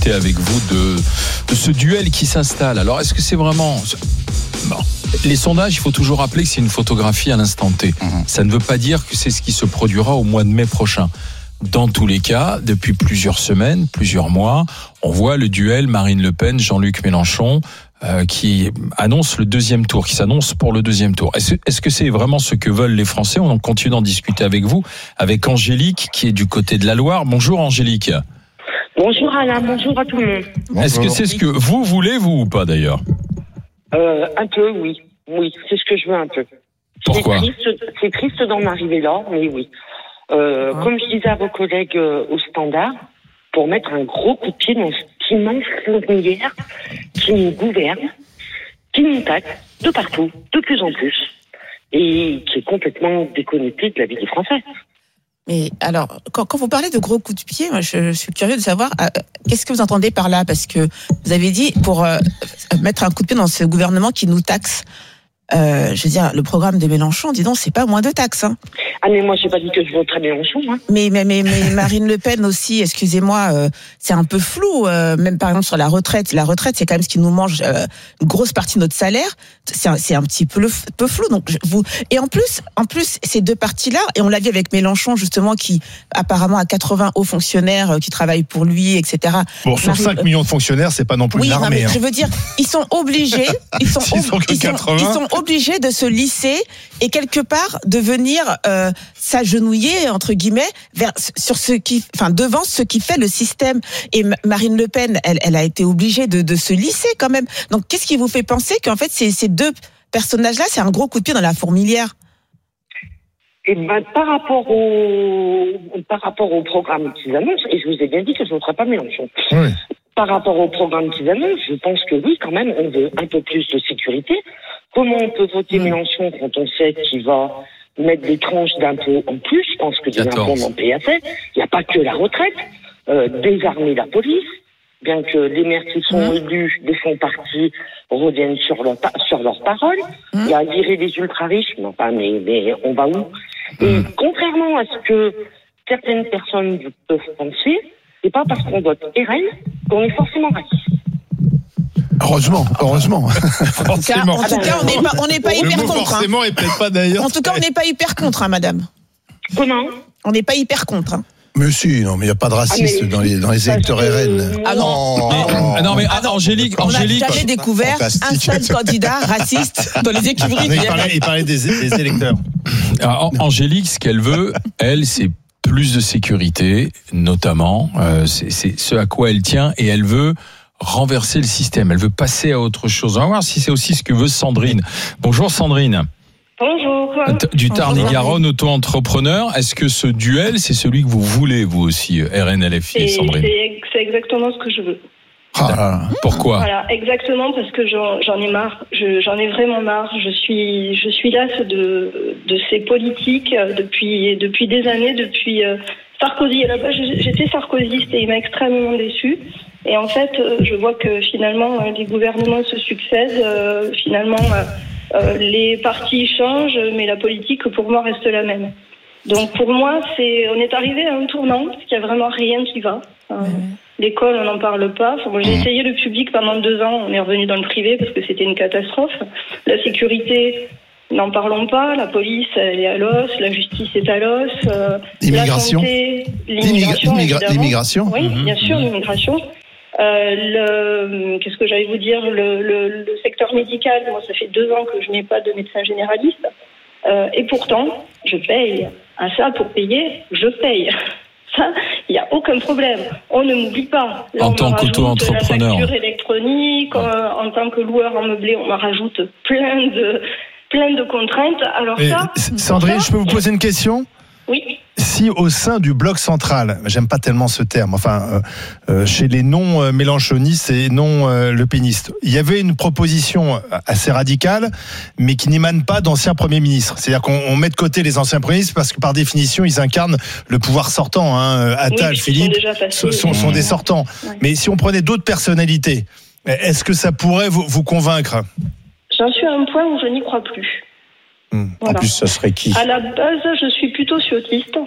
discuter avec vous de ce duel qui s'installe. Alors, est-ce que c'est vraiment... Bon. Les sondages, il faut toujours rappeler que c'est une photographie à l'instant T. Ça ne veut pas dire que c'est ce qui se produira au mois de mai prochain. Dans tous les cas, depuis plusieurs semaines, plusieurs mois, on voit le duel Marine Le Pen, Jean-Luc Mélenchon, qui annonce le deuxième tour, qui s'annonce pour le deuxième tour. Est-ce que c'est vraiment ce que veulent les Français ? On continue d'en discuter avec vous, avec Angélique, qui est du côté de la Loire. Bonjour Angélique. Bonjour Alain, bonjour à tout le monde. Bonjour. Est-ce que c'est ce que vous voulez, vous, ou pas d'ailleurs ? Un peu, oui. Oui, c'est ce que je veux un peu. Pourquoi ? C'est triste d'en arriver là, mais oui. Comme je disais à vos collègues au standard, pour mettre un gros coup de pied dans cette immense fourmilière qui nous gouverne, qui nous taxe de partout, de plus en plus, et qui est complètement déconnectée de la vie des Français. Mais alors, quand vous parlez de gros coups de pied, moi je suis curieux de savoir qu'est-ce que vous entendez par là, parce que vous avez dit pour mettre un coup de pied dans ce gouvernement qui nous taxe. Je veux dire, le programme de Mélenchon, dis donc, c'est pas moins de taxes. Hein. Ah mais moi j'ai pas dit que je voterais Mélenchon. Hein. Mais Marine Le Pen aussi, excusez-moi, c'est un peu flou. Même par exemple sur la retraite, c'est quand même ce qui nous mange une grosse partie de notre salaire. C'est un petit peu flou. Donc et en plus ces deux partis-là, et on l'a vu avec Mélenchon justement, qui apparemment a 80 hauts fonctionnaires qui travaillent pour lui, etc. Bon, sur 5 millions de fonctionnaires, c'est pas non plus une armée. Je veux dire, ils sont obligés, ils sont obligés de se lisser et quelque part de venir s'agenouiller entre guillemets devant ce qui fait le système. Et Marine Le Pen, elle a été obligée de se lisser quand même. Donc qu'est-ce qui vous fait penser qu'en fait ces deux personnages-là, c'est un gros coup de pied dans la fourmilière? Et par rapport au programme qu'ils annoncent, et je vous ai bien dit que je ne voterai pas Mélenchon. Oui. Par rapport au programme qu'ils annoncent, je pense que oui, quand même, on veut un peu plus de sécurité. Comment on peut voter Mélenchon quand on sait qu'il va mettre des tranches d'impôts en plus? Je pense que des impôts on en paye assez. Il n'y a pas que la retraite. Désarmer la police, bien que les maires qui sont élus de son parti reviennent sur leurs paroles. Il y a virer les ultra-riches, mais on va où? Et contrairement à ce que certaines personnes peuvent penser, c'est pas parce qu'on vote RN qu'on est forcément raciste. Heureusement. En tout cas, on n'est pas hyper contre. Forcément, et peut-être pas d'ailleurs. En tout cas, on n'est pas hyper contre, madame. Comment? On n'est pas hyper contre. Mais si, non, mais il n'y a pas de racistes dans les électeurs RN. Ah non. Angélique. On n'a jamais découvert un seul candidat raciste dans les écuries. Il parlait des électeurs. Alors, Angélique, ce qu'elle veut, c'est plus de sécurité, notamment. C'est ce à quoi elle tient, et elle veut renverser le système. Elle veut passer à autre chose. On va voir si c'est aussi ce que veut Sandrine. Bonjour Sandrine. Bonjour. Du Tarn-et-Garonne, auto-entrepreneur. Est-ce que ce duel, c'est celui que vous voulez, vous aussi, RN-LFI, Sandrine? C'est exactement ce que je veux. Pourquoi? Voilà, exactement, parce que j'en ai marre. J'en ai vraiment marre. Je suis lasse de ces politiques depuis des années, depuis Sarkozy. À la base, j'étais sarkozyste et il m'a extrêmement déçue. Et en fait, je vois que finalement, les gouvernements se succèdent. Les partis changent, mais la politique, pour moi, reste la même. Donc, pour moi, on est arrivé à un tournant, parce qu'il n'y a vraiment rien qui va. L'école, on n'en parle pas. J'ai essayé le public pendant 2 ans. On est revenu dans le privé parce que c'était une catastrophe. La sécurité, n'en parlons pas. La police, elle est à l'os. La justice est à l'os. L'immigration. La santé, l'immigration. Oui, bien sûr, l'immigration. Qu'est-ce que j'allais vous dire, le secteur médical, moi ça fait 2 ans que je n'ai pas de médecin généraliste, et pourtant je paye. Ça, pour payer, je paye. Ça, il n'y a aucun problème. On ne m'oublie pas. Là, en tant qu'auto-entrepreneur, la facture électronique, en tant que loueur en meublé, on en rajoute plein de contraintes. Alors Sandrine, je peux vous poser une question? Oui. Si au sein du bloc central, j'aime pas tellement ce terme, chez les non-mélenchonistes et non-lepénistes, il y avait une proposition assez radicale, mais qui n'émane pas d'anciens premiers ministres. C'est-à-dire qu'on met de côté les anciens premiers ministres parce que par définition, ils incarnent le pouvoir sortant. Attal, Philippe sont des sortants. Ouais. Mais si on prenait d'autres personnalités, est-ce que ça pourrait vous convaincre? J'en suis à un point où je n'y crois plus. Voilà. En plus, ça serait qui? À la base, je suis plutôt ciotiste.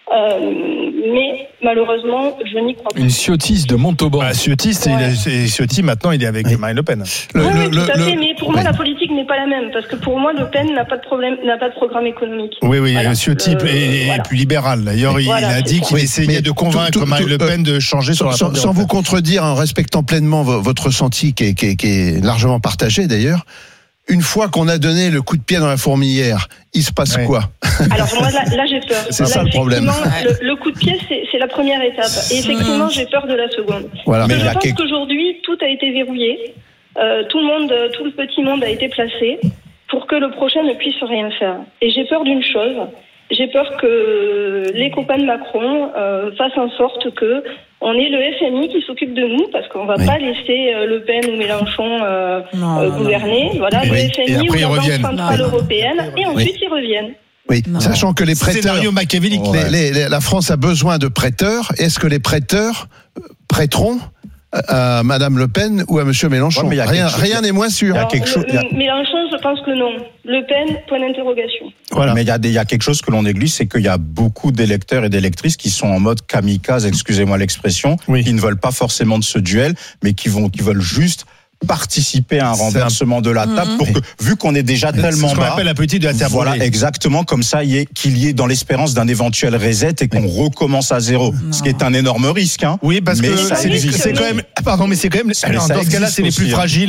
Mais malheureusement, je n'y crois pas. Une Ciotti de Montauban. Ciotti, Ciotti, maintenant, il est avec Marine Le Pen. Oui, tout à fait, mais pour moi, la politique n'est pas la même, parce que pour moi, Le Pen n'a pas de programme économique. Oui, voilà. Ciotti est plus libéral. D'ailleurs, il a dit qu'il essayait de convaincre Marine Le Pen de changer sur la porte. Sans vous contredire, en respectant pleinement votre ressenti, qui est largement partagé d'ailleurs, une fois qu'on a donné le coup de pied dans la fourmilière, il se passe quoi? Alors moi là j'ai peur. C'est ça le problème. Le coup de pied c'est la première étape. Et effectivement j'ai peur de la seconde. Voilà. Mais je pense qu'aujourd'hui tout a été verrouillé. Tout le petit monde a été placé pour que le prochain ne puisse rien faire. Et j'ai peur d'une chose. J'ai peur que les copains de Macron fassent en sorte que on ait le FMI qui s'occupe de nous, parce qu'on va pas laisser Le Pen ou Mélenchon gouverner. Voilà, le FMI ou la Banque Centrale Européenne, et ensuite ils reviennent. Oui, sachant que les prêteurs, scénario machiavélique. La France a besoin de prêteurs. Est-ce que les prêteurs prêteront à Madame Le Pen ou à Monsieur Mélenchon? Rien n'est moins sûr. Alors, Mélenchon, je pense que non. Le Pen, point d'interrogation. Voilà. Mais il y a quelque chose que l'on néglige, c'est qu'il y a beaucoup d'électeurs et d'électrices qui sont en mode kamikaze, excusez-moi l'expression, qui ne veulent pas forcément de ce duel, mais qui veulent juste participer à un renversement de la table pour que, vu qu'on est déjà tellement ce qu'on appelle la politique de la terre brûlée. Voilà, exactement, comme ça, qu'il y ait dans l'espérance d'un éventuel reset et qu'on recommence à zéro. Ce qui est un énorme risque, hein. Oui, parce que c'est quand même, dans ce cas-là, c'est les plus fragiles,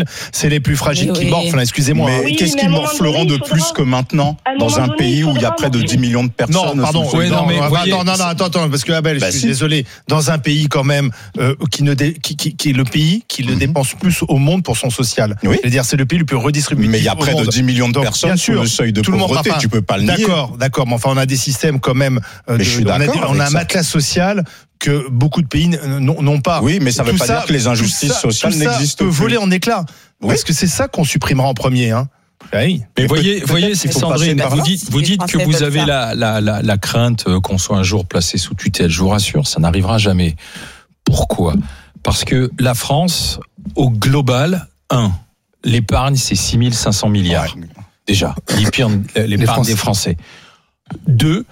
qui morflent, excusez-moi. Mais qu'est-ce qu'ils morfleront de plus que maintenant, dans un pays où il y a près de 10 millions de personnes? Non, pardon. Attends, parce que Abel, je suis désolé, dans un pays quand même, qui est le pays qui le dépense plus au monde pour son social. Oui. C'est-à-dire, c'est le pays le plus redistributif. Mais il y a près de 10 millions de personnes sous le seuil de pauvreté, tu peux pas le nier. D'accord, mais enfin, on a des systèmes quand même. On a un matelas social que beaucoup de pays n'ont pas. Oui, mais ça ne veut pas dire que les injustices sociales n'existent plus. Peut voler en éclats. Oui. Parce que c'est ça qu'on supprimera en premier, hein. Oui. Mais voyez, Sandrine, vous dites que vous avez la crainte qu'on soit un jour placé sous tutelle. Je vous rassure, ça n'arrivera jamais. Pourquoi ? Parce que la France, au global, l'épargne, c'est 6 500 milliards. Déjà, l'épargne des Français. 2,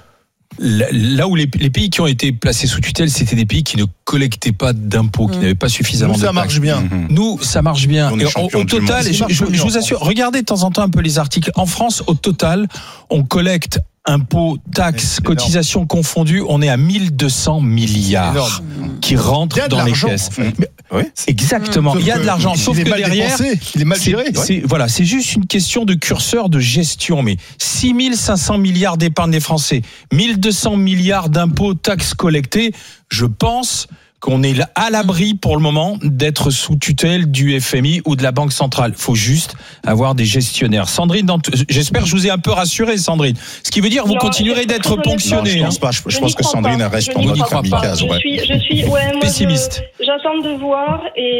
là où les pays qui ont été placés sous tutelle, c'était des pays qui ne collectaient pas d'impôts, qui n'avaient pas suffisamment de taxes. Nous, ça marche bien. Nous, ça marche bien. Et au total, je vous assure, regardez de temps en temps un peu les articles. En France, au total, on collecte impôts, taxes, cotisations confondues, on est à 1200 milliards qui rentrent dans les caisses. Exactement, il y a de l'argent, sauf que derrière, il est mal géré. C'est juste une question de curseur de gestion. Mais 6 500 milliards d'épargne des Français, 1200 milliards d'impôts, taxes collectées, je pense qu'on est à l'abri pour le moment d'être sous tutelle du FMI ou de la Banque centrale. Il faut juste avoir des gestionnaires. Sandrine, j'espère que je vous ai un peu rassuré, Sandrine. Ce qui veut dire que vous continuerez d'être ponctionné. Je pense que Sandrine reste en mode kamikaze. Je suis pessimiste. J'attends de voir,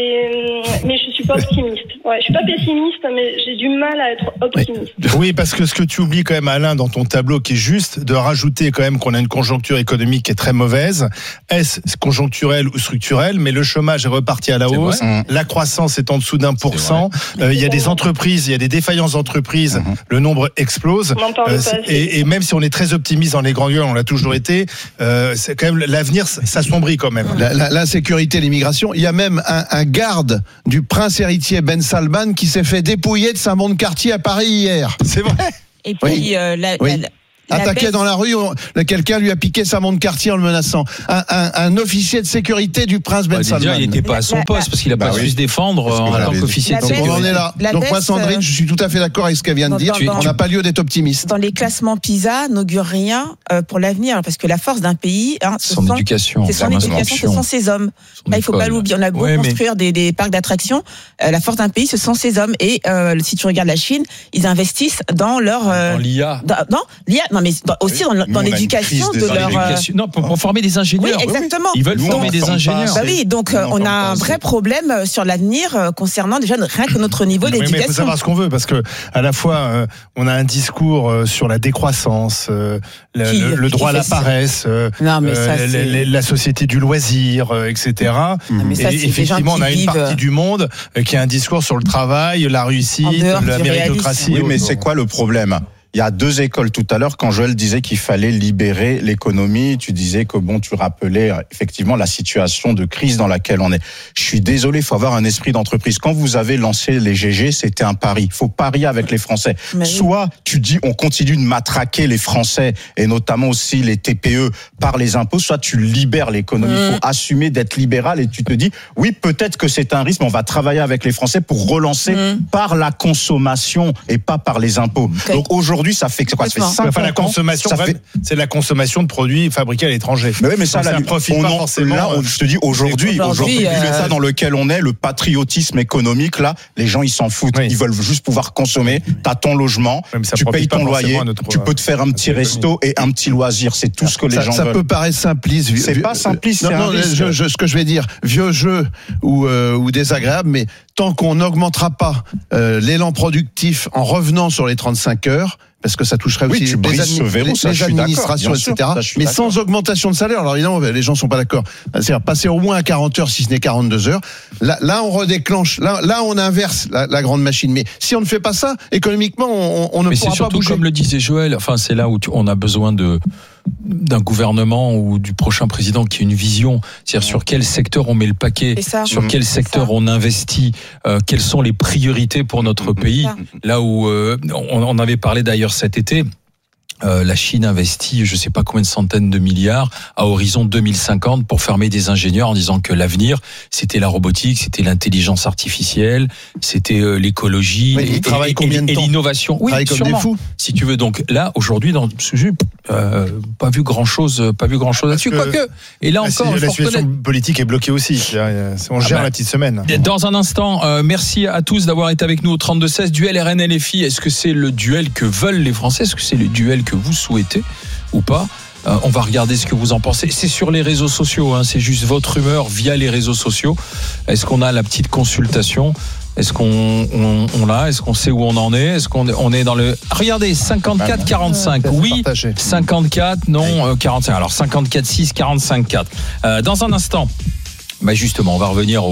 mais je suis pas optimiste. Je suis pas pessimiste, mais j'ai du mal à être optimiste. Oui, parce que ce que tu oublies quand même, Alain, dans ton tableau, qui est juste de rajouter quand même qu'on a une conjoncture économique qui est très mauvaise. Est-ce conjoncturelle ou structurelle, mais le chômage est reparti à la hausse, la croissance est en dessous d'1%, il y a des entreprises, il y a des défaillances d'entreprises, le nombre explose, et même si on est très optimiste dans les grands lieux, on l'a toujours été, c'est quand même l'avenir s'assombrit quand même. La sécurité, l'immigration, il y a même un garde du prince héritier Ben Salman qui s'est fait dépouiller de sa montre Cartier à Paris hier. C'est vrai. Et puis attaqué dans la rue, quelqu'un lui a piqué sa montre Cartier en le menaçant. Un officier de sécurité du prince Ben Salman. Déjà, il n'était pas à son poste parce qu'il n'a pas su se défendre en tant qu'officier de sécurité. On en est là. Donc moi, Sandrine, je suis tout à fait d'accord avec ce qu'elle vient de dire. On n'a pas lieu d'être optimiste. Dans les classements PISA, n'augure rien pour l'avenir, parce que la force d'un pays, c'est son éducation, ce sont ses hommes. Là, il ne faut pas l'oublier. On a beau construire des parcs d'attractions, la force d'un pays, ce sont ses hommes. Et si tu regardes la Chine, ils investissent dans leur dans l'IA. Non, mais aussi dans l'éducation de leur. Non, pour former des ingénieurs. Oui, exactement. Ils veulent former des ingénieurs. Oui, donc on a un vrai problème sur l'avenir concernant déjà rien que notre niveau d'éducation. Mais il faut savoir ce qu'on veut, parce que à la fois on a un discours sur la décroissance, le droit à la paresse, la société du loisir, etc. Et effectivement, on a une partie du monde qui a un discours sur le travail, la réussite, la méritocratie. Oui, mais c'est quoi le problème ? il y a deux écoles tout à l'heure. Quand Joël disait qu'il fallait libérer l'économie, tu disais que tu rappelais effectivement la situation de crise dans laquelle on est. Je suis désolé, il faut avoir un esprit d'entreprise. Quand vous avez lancé les GG, c'était un pari. Il faut parier avec les Français. Soit tu dis on continue de matraquer les Français et notamment aussi les TPE par les impôts, soit tu libères l'économie. Il faut assumer d'être libéral et tu te dis oui, peut-être que c'est un risque, mais on va travailler avec les Français pour relancer par la consommation et pas par les impôts. Donc aujourd'hui, ça fait quoi? Ça fait 50 la consommation, c'est la consommation de produits fabriqués à l'étranger. Mais ça ne profite pas forcément. Là, je te dis aujourd'hui, l'état dans lequel on est, le patriotisme économique, là, les gens ils s'en foutent. Ils veulent juste pouvoir consommer. T'as ton logement, tu payes ton loyer, tu peux te faire un petit resto et un petit loisir. C'est tout ce que les gens veulent. Ça peut paraître simpliste. C'est pas simpliste. Ce que je vais dire, vieux jeu ou désagréable, mais tant qu'on n'augmentera pas l'élan productif en revenant sur les 35 heures, parce que ça toucherait aussi les administrations, etc. Mais sans augmentation de salaire. Alors évidemment, les gens sont pas d'accord. C'est-à-dire passer au moins à 40 heures, si ce n'est 42 heures. Là, on redéclenche. Là, on inverse la grande machine. Mais si on ne fait pas ça, économiquement, on ne pourra pas bouger. Mais c'est surtout, comme le disait Joël, enfin, c'est là où on a besoin d'un gouvernement ou du prochain président qui ait une vision, c'est-à-dire sur quel secteur on met le paquet, sur quel secteur on investit, quelles sont les priorités pour notre pays. Là où on avait parlé d'ailleurs cet été, la Chine investit, je sais pas combien de centaines de milliards à horizon 2050 pour former des ingénieurs en disant que l'avenir, c'était la robotique, c'était l'intelligence artificielle, c'était l'écologie et l'innovation. Oui, sûrement. Des fous. Si tu veux. Donc là, aujourd'hui, dans ce sujet, pas vu grand chose là-dessus. Quoique. Et là encore, la situation politique est bloquée aussi. On gère la petite semaine. Dans un instant, merci à tous d'avoir été avec nous au 32-16. Duel RN-LFI. Est-ce que c'est le duel que veulent les Français? Est-ce que c'est le duel que vous souhaitez ou pas? On va regarder ce que vous en pensez. C'est sur les réseaux sociaux, c'est juste votre humeur via les réseaux sociaux. Est-ce qu'on a la petite consultation? Est-ce qu'on l'a? Est-ce qu'on sait où on en est? Est-ce qu'on est dans le... Regardez, 54-45, oui. 54, non, 45. Alors 54-6, 45-4. Dans un instant, justement, on va revenir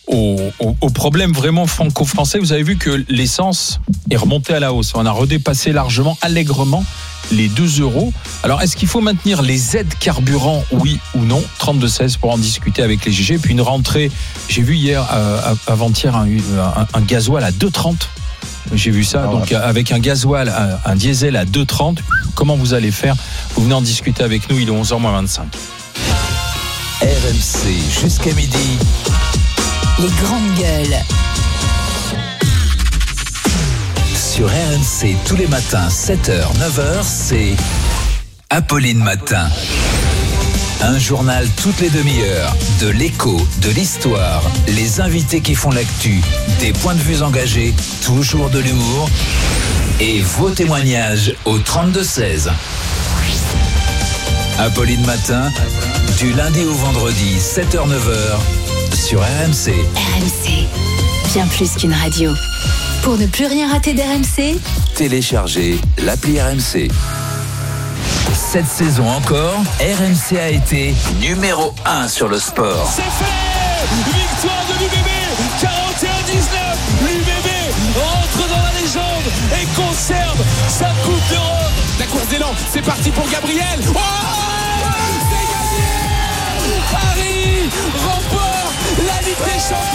au problème vraiment franco-français. Vous avez vu que l'essence est remontée à la hausse. On a redépassé largement, allègrement, les 2 euros. Alors, est-ce qu'il faut maintenir les aides carburant, oui ou non? 32-16 pour en discuter avec les GG. Puis une rentrée, j'ai vu hier, avant-hier, un gasoil à 2,30. J'ai vu ça, donc avec un gasoil, un diesel à 2,30. Comment vous allez faire? Vous venez en discuter avec nous, il est 11h25. RMC jusqu'à midi. Les grandes gueules. Sur RMC tous les matins 7h, 9h, c'est Apolline Matin. Un journal toutes les demi-heures, de l'écho, de l'histoire, les invités qui font l'actu, des points de vue engagés, toujours de l'humour et vos témoignages au 32-16. Apolline Matin, du lundi au vendredi, 7h, 9h, sur RMC. RMC, bien plus qu'une radio. Pour ne plus rien rater d'RMC, téléchargez l'appli RMC. Cette saison encore, RMC a été numéro 1 sur le sport. C'est fait! Victoire de l'UBB, 41-19. L'UBB rentre dans la légende et conserve sa Coupe d'Europe. La course d'élan, c'est parti pour Gabriel. Oh, c'est gagné! Paris remporte la Ligue des Champions.